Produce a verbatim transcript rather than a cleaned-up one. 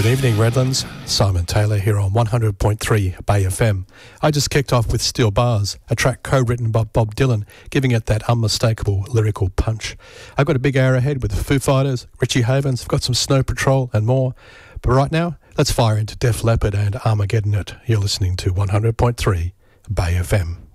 Good evening, Redlands. Simon Taylor here on one hundred point three Bay F M. I just kicked off with Steel Bars, a track co-written by Bob Dylan, giving it that unmistakable lyrical punch. I've got a big hour ahead with the Foo Fighters, Richie Havens, I've got some Snow Patrol and more. But right now, let's fire into Def Leppard and Armageddon It. You're listening to one hundred point three Bay F M.